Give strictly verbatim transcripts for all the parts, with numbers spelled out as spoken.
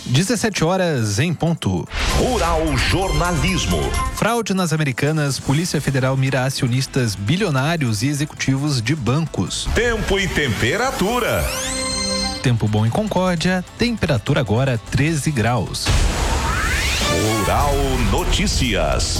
dezessete horas em ponto. Rural Jornalismo. Fraude nas Americanas, Polícia Federal mira acionistas bilionários e executivos de bancos. Tempo e temperatura. Tempo bom em Concórdia, temperatura agora treze graus. Rural Notícias.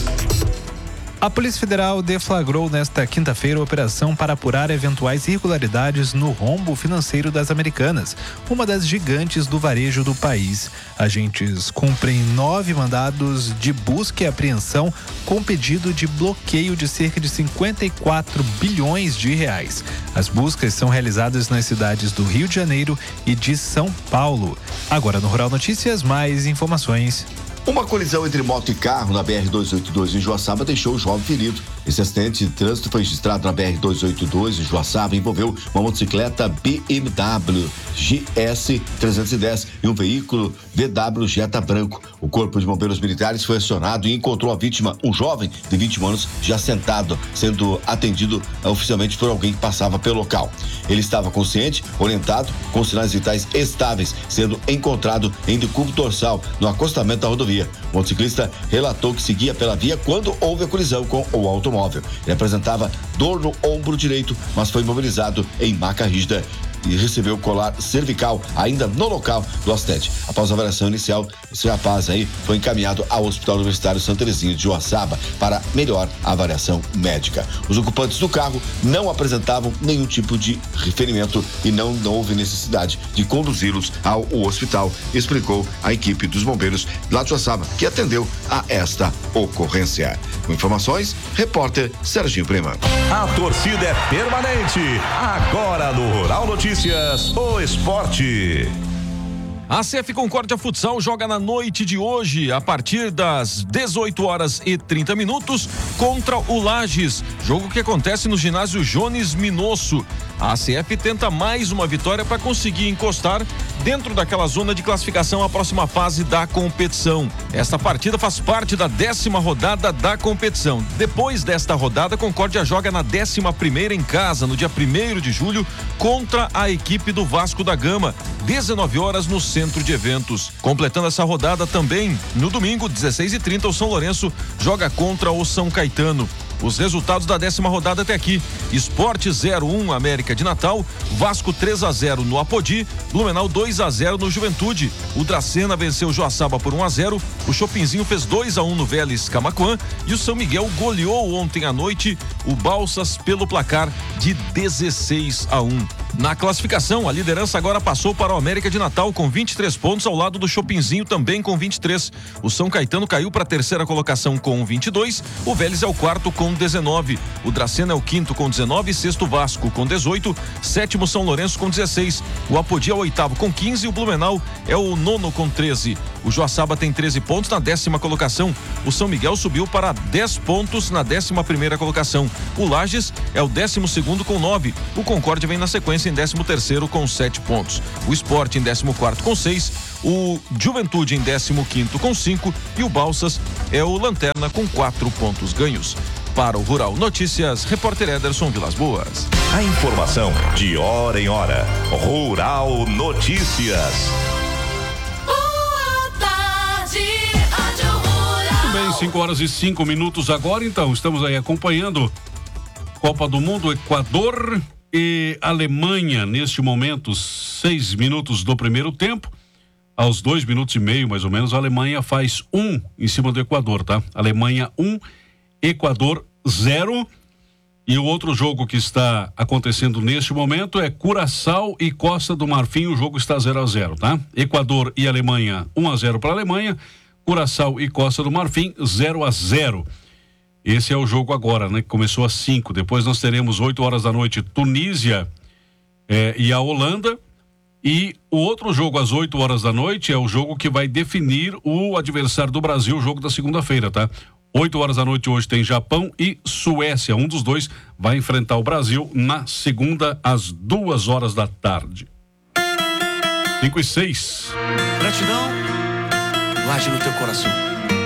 A Polícia Federal deflagrou nesta quinta-feira a operação para apurar eventuais irregularidades no rombo financeiro das Americanas, uma das gigantes do varejo do país. Agentes cumprem nove mandados de busca e apreensão com pedido de bloqueio de cerca de cinquenta e quatro bilhões de reais. As buscas são realizadas nas cidades do Rio de Janeiro e de São Paulo. Agora no Rural Notícias, mais informações. Uma colisão entre moto e carro na B R duzentos e oitenta e dois em Joaçaba deixou o jovem ferido. Esse acidente de trânsito foi registrado na B R duzentos e oitenta e dois em Joaçaba e envolveu uma motocicleta B M W G S trezentos e dez e um veículo V W Jetta branco. O Corpo de Bombeiros Militares foi acionado e encontrou a vítima, um jovem de vinte e um anos, já sentado, sendo atendido oficialmente por alguém que passava pelo local. Ele estava consciente, orientado, com sinais vitais estáveis, sendo encontrado em decúbito dorsal no acostamento da rodovia. O motociclista relatou que seguia pela via quando houve a colisão com o automóvel. Ele apresentava dor no ombro direito, mas foi imobilizado em maca rígida e recebeu colar cervical ainda no local do acidente. Após a avaliação inicial, esse rapaz aí foi encaminhado ao Hospital Universitário Santa Terezinha de Joaçaba para melhor avaliação médica. Os ocupantes do carro não apresentavam nenhum tipo de ferimento e não, não houve necessidade de conduzi-los ao hospital, explicou a equipe dos bombeiros lá de Joaçaba, que atendeu a esta ocorrência. Com informações, repórter Serginho Prima. A torcida é permanente. Agora no Rural Notícias, o esporte. A C F Concórdia Futsal joga na noite de hoje, a partir das dezoito horas e trinta minutos, contra o Lages. Jogo que acontece no ginásio Jones Minosso. A C F tenta mais uma vitória para conseguir encostar dentro daquela zona de classificação à próxima fase da competição. Esta partida faz parte da décima rodada da competição. Depois desta rodada, Concórdia joga na décima primeira em casa, no dia primeiro de julho, contra a equipe do Vasco da Gama, dezenove horas no centro de eventos. Completando essa rodada também, no domingo, dezesseis e trinta, o São Lourenço joga contra o São Caetano. Os resultados da décima rodada até aqui: Sport zero a um América de Natal, Vasco três a zero no Apodi, Blumenau dois a zero no Juventude, o Dracena venceu o Joaçaba por um a zero, o Chopinzinho fez dois a um no Vélez Camaquã e o São Miguel goleou ontem à noite o Balsas pelo placar de dezesseis a um. Na classificação, a liderança agora passou para o América de Natal com vinte e três pontos, ao lado do Chopinzinho também com vinte e três. O São Caetano caiu para a terceira colocação com vinte e dois, o Vélez é o quarto com dezenove, o Dracena é o quinto com dezenove, sexto Vasco com dezoito, sétimo São Lourenço com dezesseis, o Apodi é o oitavo com quinze e o Blumenau é o nono com treze. O Joaçaba tem treze pontos na décima colocação, o São Miguel subiu para dez pontos na décima primeira colocação, o Lages é o décimo segundo com nove, o Concórdia vem na sequência em décimo terceiro com sete pontos, o Sport em décimo quarto com seis, o Juventude em décimo quinto com cinco e o Balsas é o lanterna com quatro pontos ganhos. Para o Rural Notícias, repórter Ederson Vilas Boas. A informação de hora em hora. Rural Notícias. Boa tarde, Rádio Rural. Muito bem, cinco horas e cinco minutos agora, então. Estamos aí acompanhando Copa do Mundo, Equador e Alemanha. Neste momento, seis minutos do primeiro tempo. Aos dois minutos e meio, mais ou menos, a Alemanha faz um em cima do Equador, tá? Alemanha um, Equador zero. E o outro jogo que está acontecendo neste momento é Curaçao e Costa do Marfim. O jogo está zero a zero, tá? Equador e Alemanha, um a zero para a Alemanha. Curaçao e Costa do Marfim, zero a zero. Esse é o jogo agora, né? Que começou às cinco. Depois nós teremos oito horas da noite, Tunísia eh, e a Holanda. E o outro jogo às oito horas da noite é o jogo que vai definir o adversário do Brasil, o jogo da segunda-feira, tá? oito horas da noite hoje tem Japão e Suécia. Um dos dois vai enfrentar o Brasil na segunda às duas horas da tarde. cinco e seis. Gratidão, guarde no teu coração.